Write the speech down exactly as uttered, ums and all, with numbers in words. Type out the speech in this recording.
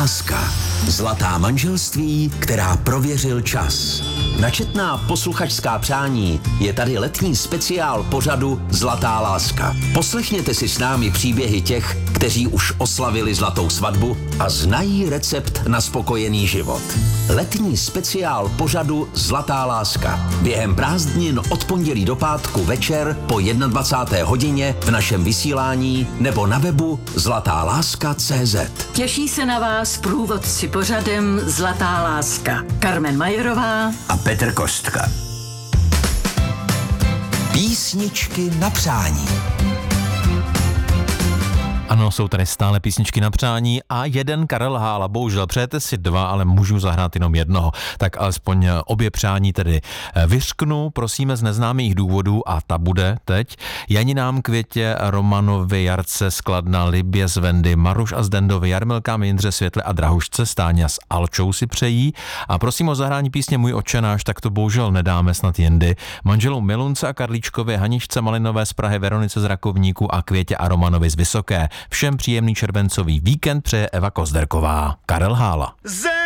láska. Zlatá manželství, která prověřil čas. Na četná posluchačská přání je tady letní speciál pořadu Zlatá láska. Poslechněte si s námi příběhy těch, kteří už oslavili zlatou svatbu a znají recept na spokojený život. Letní speciál pořadu Zlatá láska. Během prázdnin od pondělí do pátku večer po dvacáté jedné hodině v našem vysílání nebo na webu zlatá láska tečka cé zet. Těší se na vás průvodci pořadem Zlatá láska. Carmen Majerová A Petr Kostka. Písničky na přání. Ano, jsou tady stále písničky na přání a jeden Karel Hála. Bohužel přejete si dva, ale můžu zahrát jenom jednoho. Tak alespoň obě přání tedy vyřknu, prosíme z neznámých důvodů a ta bude teď. Janinám, Květě, Romanovi, Jarce, Skladna, Libě, Zvendy, Maruš a Zdendovi, Jarmilkám, Jindře, Světle a Drahušce, Stáňa s Alčou si přejí. A prosím o zahrání písně Můj otče náš, tak to bohužel nedáme snad jindy. Manželům Milunce a Karlíčkovi, Haničce Malinové z Prahy, Veronice z Rakovníku a Květě a Romanovi z Vysoké. Všem příjemný červencový víkend přeje Eva Kozderková. Karel Hála.